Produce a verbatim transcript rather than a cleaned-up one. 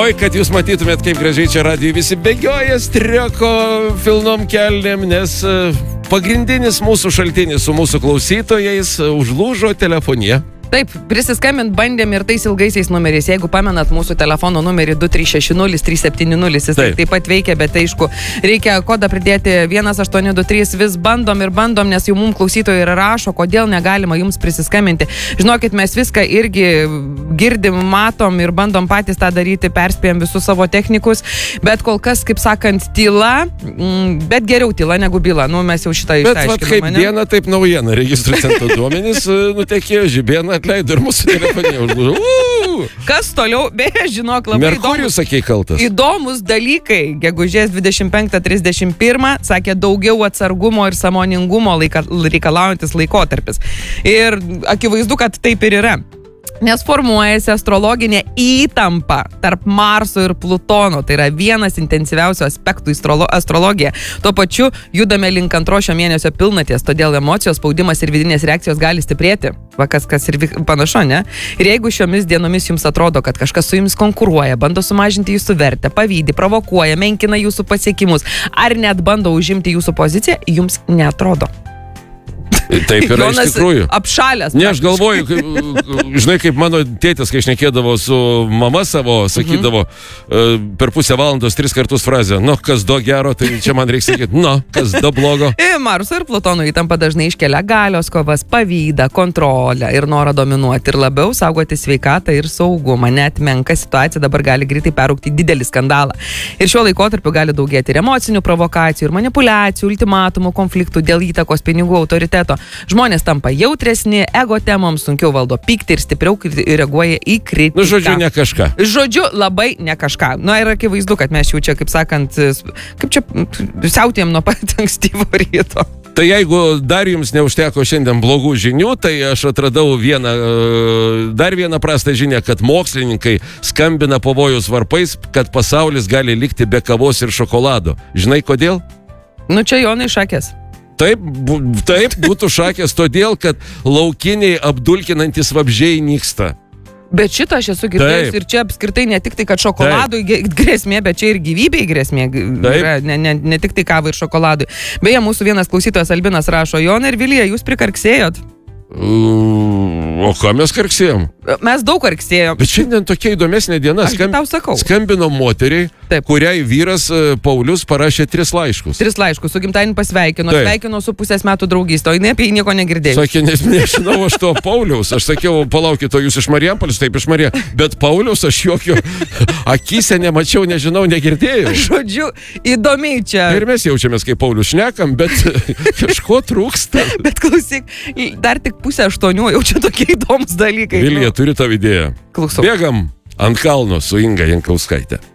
Oi, kad jūs matytumėt, kaip gražiai čia radijuj visi bėgioja strioko filnom kelnėm, nes pagrindinis mūsų šaltinis su mūsų klausytojais užlūžo telefonija. Taip, prisiskambint bandėm ir tais ilgaisiais numeriais. Jeigu pamenat mūsų telefono numerį du trys šeši nulis trys septyni nulis, jis taip. taip pat veikia, bet aišku, reikia kodą pridėti vienas aštuoni du trys, vis bandom ir bandom, nes jau mums klausytojai ir rašo, kodėl negalima jums prisiskambinti. Žinokit, mes viską irgi girdim, matom ir bandom patys tą daryti, perspėjom visus savo technikus, bet kol kas, kaip sakant, tyla, bet geriau tyla negu byla. Nu, mes jau šitą išaiškinome. Bet vat, kaip ne? diena, taip naujiena. Registrų centro duomenys nutekėjo, žibėna atleido ir mūsų telefonė užlūžo. Kas toliau? Beje, žinok, labai Merkurijus, sakei, kaltas. Įdomus dalykai. Gegužės dvidešimt penktą trisdešimt pirmą sakė daugiau atsargumo ir sąmoningumo laika, reikalaujantis laikotarpis. Ir akivaizdu, kad taip ir yra. Nes formuojasi astrologinė įtampa tarp Marso ir Plutono. Tai yra vienas intensyviausių aspektų astrologija. Tuo pačiu judame link antro šio mėnesio pilnaties, todėl emocijos, spaudimas ir vidinės reakcijos gali stiprėti. Va, kas, kas ir panašu, ne? Ir jeigu šiomis dienomis jums atrodo, kad kažkas su jums konkuruoja, bando sumažinti jūsų vertę, pavydi, provokuoja, menkina jūsų pasiekimus, ar net bando užimti jūsų poziciją, jums neatrodo. Taip yra Jonas iš tikrųjų. Apšalęs. Ne, aš galvoju, kaip, žinai, kaip mano tėtis, kai šnekėdavo su mama savo, sakydavo mm-hmm. per pusę valandos tris kartus frazę, nu, kas do gero, tai čia man reikia sakyti, nu, kas do blogo. Ir Marso ir Plutono įtampa dažnai iškelia galios kovas, pavydą, kontrolę ir norą dominuoti ir labiau saugoti sveikatą ir saugumą. Net menka situacija dabar gali greitai perrūkti didelį skandalą. Ir šiuo laikotarpiu gali daugėti ir emocinių provokacijų, ir manipulacijų, ultimatumų, konfliktų dėl įtakos, pinigų, autoriteto. Žmonės tampa jautresni, ego temoms, sunkiau valdo pyktį ir stipriau reaguoja į kritiką. Nu, žodžiu, ne kažką. Žodžiu, labai ne kažką. Na, ir akivaizdu, kad mes jau čia, kaip sakant, kaip čia siautėm nuo pat ankstyvo ryto. Tai jeigu dar jums neužteko šiandien blogų žinių, tai aš atradau vieną, dar vieną prastą žinią, kad mokslininkai skambina pavojus varpais, kad pasaulis gali likti be kavos ir šokolado. Žinai kodėl? Nu, čia Jonai šakės. Taip, bu, taip būtų šakės, todėl, kad laukiniai apdulkinantis vabzdžiai nyksta. Bet šitą aš esu girdėjus ir čia apskritai ne tik tai, kad šokoladui taip. grėsmė, bet čia ir gyvybei grėsmė. Yra, ne, ne, ne tik tai kavai ir šokoladui. Beje, mūsų vienas klausytojas Albinas rašo, Jonai ir Vilija, jūs prikarksėjot. O ką mes karksėjom? Mes daug karksėjom. Bet šiandien tokia įdomesnė diena. Aš tau sakau. Skambino moteriai, taip. Kuriai vyras Paulius parašė tris laiškus. Tris laiškus, su gimtadieniu pasveikino, sveikino su pusės metų draugystė, o jinai apie jį nieko negirdėjo. Sakė, nes nežinau aš to Pauliaus. Aš sakiau, palaukit, o jūs iš Marijampolės, taip iš Marija. Bet Pauliaus aš jokio akyse nemačiau, nežinau, negirdėjau. Žodžiu, įdomiai čia. Ir mes jaučiamės, kaip Paulius šnekam, bet kažko trūksta. Bet klausyk, dar tik pusę aštuonių, jau čia tokie įdomus dalykai. Vilija, turi tavo idėją. Klausau. Bėgam ant kalno su Inga Jankauskaitė.